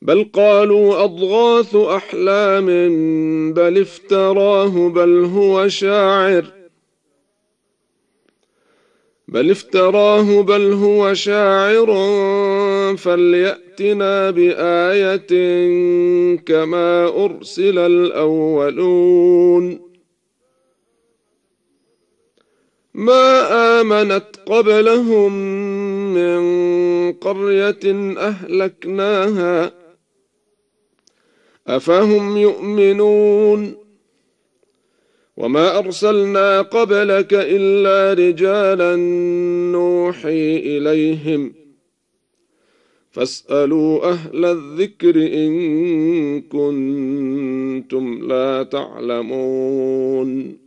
بل قالوا أضغاث أحلام بل افتراه بل هو شاعر فليأتنا بآية كما أرسل الأولون ما آمنت قبلهم من قرية أهلكناها أفهم يؤمنون وما أرسلنا قبلك إلا رجالا نوحي إليهم فاسألوا أهل الذكر إن كنتم لا تعلمون